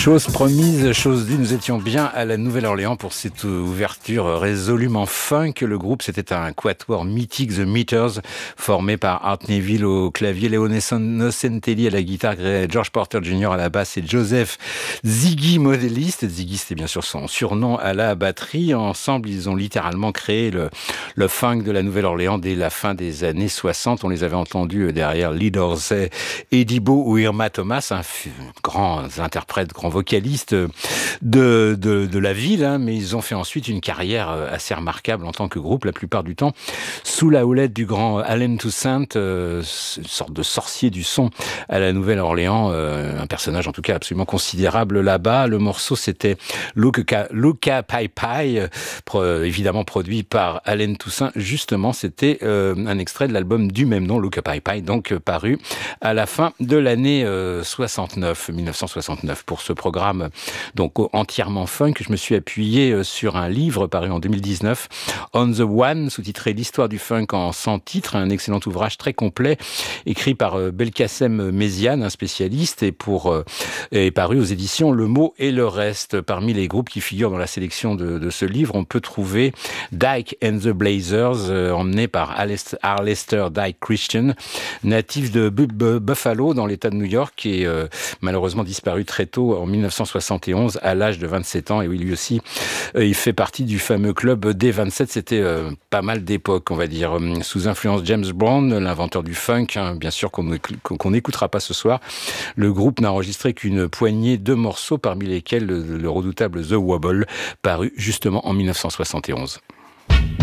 Chose promise, chose due, nous étions bien à la Nouvelle-Orléans pour cette ouverture résolument funk. Le groupe, c'était un quatuor mythique, The Meters, formé par Art Neville au clavier, Leone Nocentelli à la guitare, George Porter Jr. à la basse et Joseph Ziggy modéliste. Ziggy, c'était bien sûr son surnom à la batterie. Ensemble, ils ont littéralement créé le funk de la Nouvelle-Orléans dès la fin des années 60. On les avait entendus derrière Lee Dorsey, Eddie Bo ou Irma Thomas, grands interprètes, grands vocalistes de la ville, mais ils ont fait ensuite une carrière assez remarquable en tant que groupe, la plupart du temps sous la houlette du grand Allen Toussaint, une sorte de sorcier du son à la Nouvelle-Orléans, un personnage en tout cas absolument considérable là-bas. Le morceau, c'était Luca Pai Pai, évidemment produit par Allen Toussaint. Justement, c'était un extrait de l'album du même nom, Luca Pai Pai, donc paru à la fin de l'année 1969. Pour ce programme donc entièrement funk, je me suis appuyé sur un livre paru en 2019, On the One, sous-titré L'histoire du funk en 100 titres, un excellent ouvrage très complet écrit par Belkacem Méziane, un spécialiste, et paru aux éditions Le Mot et le Reste. Parmi les groupes qui figurent dans la sélection de ce livre, on peut trouver Dyke and the Blazers, emmené par Arlester Dyke Christian, natif de Buffalo dans l'État de New York, et malheureusement disparu très tôt en 1971 à l'âge de 27 ans. Et oui, lui aussi, il fait partie du fameux club des 27. C'était pas mal d'époque, on va dire. Sous influence James Brown, l'inventeur du funk, bien sûr qu'on n'écoutera pas ce soir. Le groupe n'a enregistré qu'une poignée de morceaux, parmi lesquels le redoutable The Wobble, paru justement en 1971.